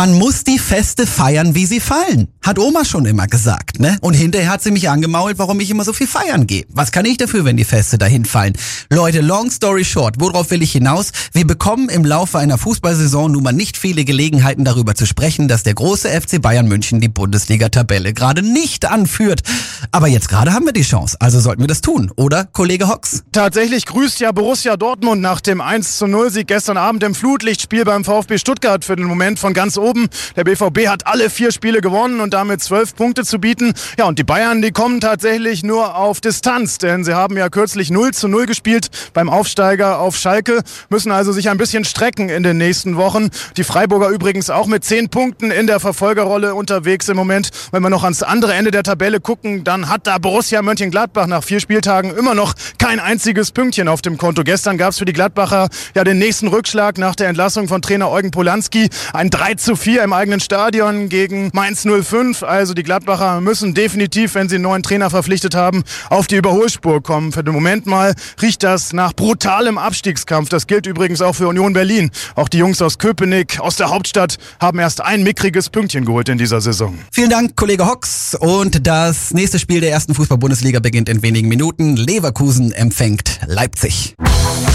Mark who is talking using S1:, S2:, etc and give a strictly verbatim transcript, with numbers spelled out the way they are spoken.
S1: Man muss die Feste feiern, wie sie fallen. Hat Oma schon immer gesagt, ne? Und hinterher hat sie mich angemault, warum ich immer so viel feiern gehe. Was kann ich dafür, wenn die Feste dahin fallen? Leute, long story short, worauf will ich hinaus? Wir bekommen im Laufe einer Fußballsaison nun mal nicht viele Gelegenheiten darüber zu sprechen, dass der große F C Bayern München die Bundesliga-Tabelle gerade nicht anführt. Aber jetzt gerade haben wir die Chance, also sollten wir das tun, oder, Kollege Hox?
S2: Tatsächlich grüßt ja Borussia Dortmund nach dem eins zu null Sieg gestern Abend im Flutlichtspiel beim VfB Stuttgart für den Moment von ganz oben. Der B V B hat alle vier Spiele gewonnen und damit zwölf Punkte zu bieten. Ja, und die Bayern, die kommen tatsächlich nur auf Distanz, denn sie haben ja kürzlich null zu null gespielt beim Aufsteiger auf Schalke, müssen also sich ein bisschen strecken in den nächsten Wochen. Die Freiburger übrigens auch mit zehn Punkten in der Verfolgerrolle unterwegs im Moment. Wenn wir noch ans andere Ende der Tabelle gucken, dann hat da Borussia Mönchengladbach nach vier Spieltagen immer noch kein einziges Pünktchen auf dem Konto. Gestern gab es für die Gladbacher ja den nächsten Rückschlag nach der Entlassung von Trainer Eugen Polanski. Ein drei zu vier im eigenen Stadion gegen Mainz null fünf. Also die Gladbacher müssen definitiv, wenn sie einen neuen Trainer verpflichtet haben, auf die Überholspur kommen. Für den Moment mal riecht das nach brutalem Abstiegskampf. Das gilt übrigens auch für Union Berlin. Auch die Jungs aus Köpenick, aus der Hauptstadt, haben erst ein mickriges Pünktchen geholt in dieser Saison.
S1: Vielen Dank, Kollege Hox. Und das nächste Spiel der ersten Fußball-Bundesliga beginnt in wenigen Minuten. Leverkusen empfängt Leipzig.